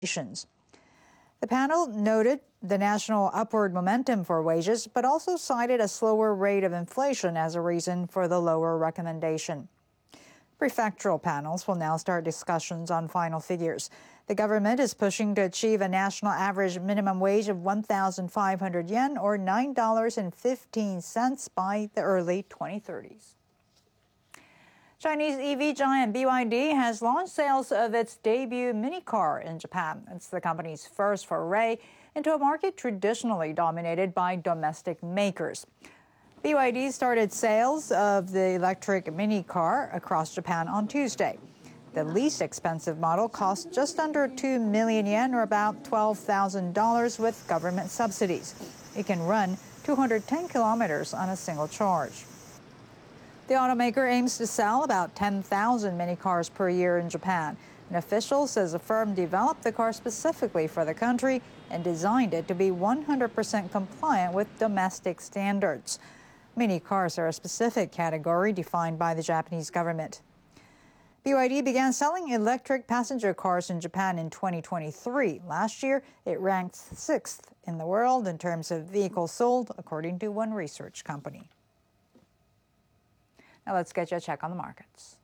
nations. The panel noted the national upward momentum for wages, but also cited a slower rate of inflation as a reason for the lower recommendation. Prefectural panels will now start discussions on final figures. The government is pushing to achieve a national average minimum wage of 1,500 yen or $9.15 by the early 2030s. Chinese EV giant BYD has launched sales of its debut mini car in Japan. It's the company's first foray into a market traditionally dominated by domestic makers. BYD started sales of the electric mini car across Japan on Tuesday. The least expensive model costs just under 2 million yen or about $12,000 with government subsidies. It can run 210 kilometers on a single charge. The automaker aims to sell about 10,000 mini cars per year in Japan. An official says the firm developed the car specifically for the country and designed it to be 100% compliant with domestic standards. Mini cars are a specific category defined by the Japanese government. BYD began selling electric passenger cars in Japan in 2023. Last year, it ranked 6th in the world in terms of vehicles sold, according to one research company. Now let's get you a check on the markets.